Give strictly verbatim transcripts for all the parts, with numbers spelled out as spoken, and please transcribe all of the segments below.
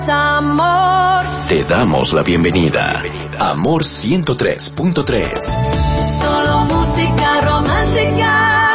Amor. Te damos la bienvenida. Amor ciento tres punto tres. Solo música romántica.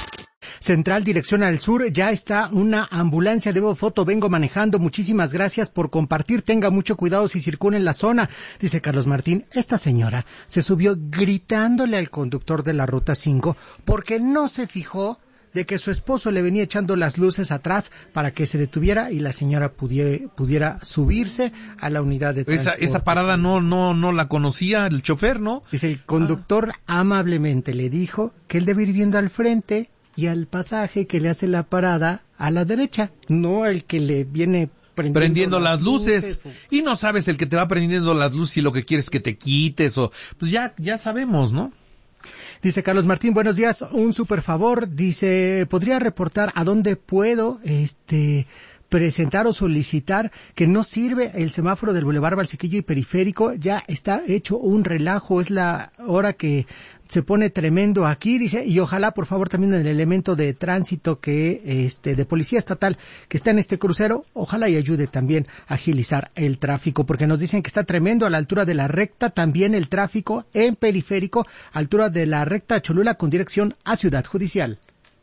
Central, dirección al sur, ya está una ambulancia. Debo foto, vengo manejando. Muchísimas gracias por compartir. Tenga mucho cuidado si circula en la zona. Dice Carlos Martín, esta señora se subió gritándole al conductor de la ruta cinco porque no se fijó de que su esposo le venía echando las luces atrás para que se detuviera y la señora pudiera, pudiera subirse a la unidad de transporte. Esa, esa parada no, no, no la conocía el chofer, ¿no? Dice, el conductor ah. amablemente le dijo que él debe ir viendo al frente y al pasaje que le hace la parada a la derecha, no el que le viene prendiendo, prendiendo las, las luces, luces o... y no sabes el que te va prendiendo las luces y lo que quieres que te quites o pues ya ya sabemos, ¿no? Dice Carlos Martín, buenos días, un super favor, dice, ¿podría reportar a dónde puedo este presentar o solicitar que no sirve el semáforo del Boulevard Valsequillo y Periférico? Ya está hecho un relajo, es la hora que se pone tremendo aquí, dice, y ojalá por favor también el elemento de tránsito que este de policía estatal que está en este crucero, ojalá y ayude también a agilizar el tráfico, porque nos dicen que está tremendo a la altura de la recta, también el tráfico en Periférico, altura de la recta Cholula con dirección a Ciudad Judicial.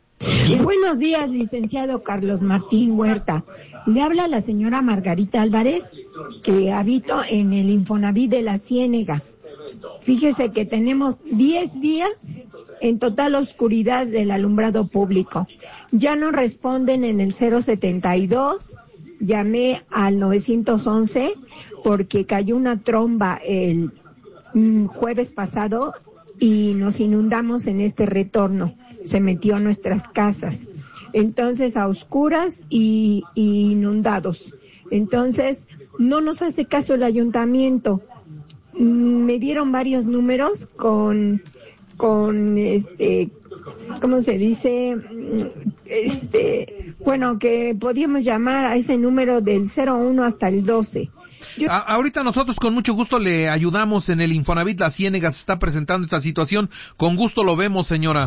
Buenos días, licenciado Carlos Martín Huerta. Le habla la señora Margarita Álvarez, que habito en el Infonavit de la Ciénega. Fíjese que tenemos diez días en total oscuridad del alumbrado público. Ya no responden en el cero setenta y dos, llamé al novecientos once porque cayó una tromba el mm, jueves pasado y nos inundamos en este retorno. Se metió a nuestras casas. Entonces, a oscuras y, y inundados. Entonces, no nos hace caso el ayuntamiento. Me dieron varios números con, con este, ¿cómo se dice? Este, bueno, que podíamos llamar a ese número del cero uno hasta el doce. Yo... A, ahorita nosotros con mucho gusto le ayudamos en el Infonavit La Ciénega, se está presentando esta situación, con gusto lo vemos, señora.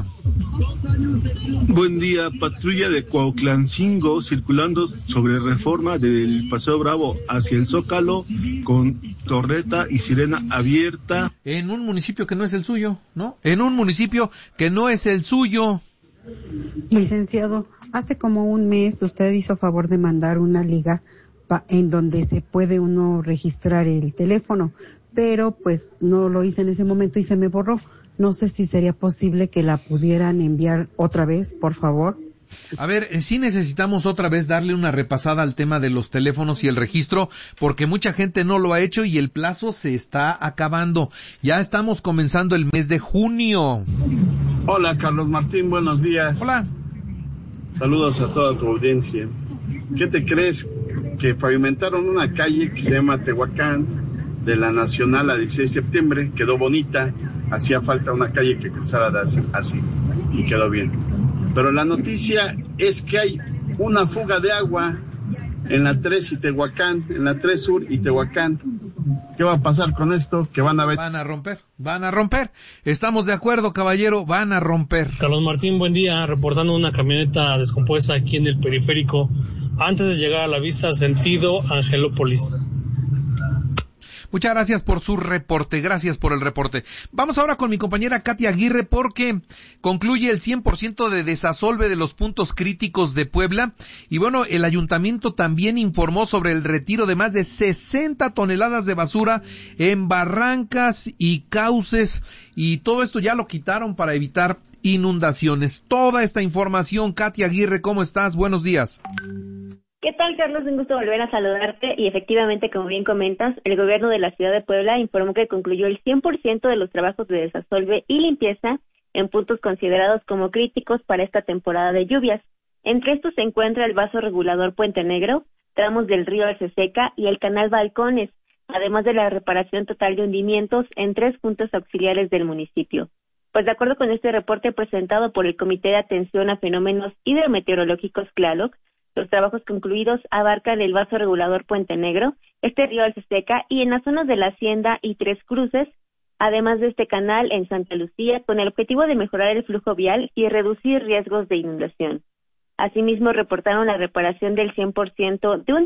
Buen día, patrulla de Cuautlancingo circulando sobre Reforma del Paseo Bravo hacia el Zócalo con torreta y sirena abierta. En un municipio que no es el suyo, ¿no? En un municipio que no es el suyo. Licenciado, hace como un mes usted hizo favor de mandar una liga en donde se puede uno registrar el teléfono, pero pues no lo hice en ese momento y se me borró. No sé si sería posible que la pudieran enviar otra vez, por favor. A ver, sí necesitamos otra vez darle una repasada al tema de los teléfonos y el registro, porque mucha gente no lo ha hecho y el plazo se está acabando. Ya estamos comenzando el mes de junio. Hola, Carlos Martín, buenos días. Hola. Saludos a toda tu audiencia. ¿Qué te crees? Que pavimentaron una calle que se llama Tehuacán, de la Nacional a dieciséis de septiembre, quedó bonita, hacía falta una calle que cruzara así, y quedó bien. Pero la noticia es que hay una fuga de agua en la tres y Tehuacán, en la tres Sur y Tehuacán. ¿Qué va a pasar con esto? Que van a ver. Van a romper, van a romper. Estamos de acuerdo, caballero, van a romper. Carlos Martín, buen día, reportando una camioneta descompuesta aquí en el Periférico, antes de llegar a la vista sentido Angelópolis. Muchas gracias por su reporte, gracias por el reporte. Vamos ahora con mi compañera Katia Aguirre porque concluye el cien por ciento de desasolve de los puntos críticos de Puebla. Y bueno, el ayuntamiento también informó sobre el retiro de más de sesenta toneladas de basura en barrancas y cauces. Y todo esto ya lo quitaron para evitar inundaciones. Toda esta información, Katia Aguirre, ¿cómo estás? Buenos días. ¿Qué tal, Carlos? Un gusto volver a saludarte y efectivamente, como bien comentas, el gobierno de la ciudad de Puebla informó que concluyó el cien por ciento de los trabajos de desasolve y limpieza en puntos considerados como críticos para esta temporada de lluvias. Entre estos se encuentra el vaso regulador Puente Negro, tramos del río Alceseca y el canal Balcones, además de la reparación total de hundimientos en tres puntos auxiliares del municipio. Pues de acuerdo con este reporte presentado por el Comité de Atención a Fenómenos Hidrometeorológicos CLALOC, los trabajos concluidos abarcan el vaso regulador Puente Negro, este río Alceseca y en las zonas de la Hacienda y Tres Cruces, además de este canal en Santa Lucía, con el objetivo de mejorar el flujo vial y reducir riesgos de inundación. Asimismo, reportaron la reparación del cien por ciento de un